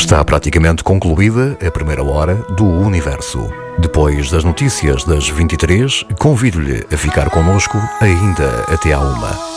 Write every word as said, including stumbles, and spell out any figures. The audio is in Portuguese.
Está praticamente concluída a primeira hora do Universo. Depois das notícias das vinte e três, convido-lhe a ficar connosco ainda até à uma.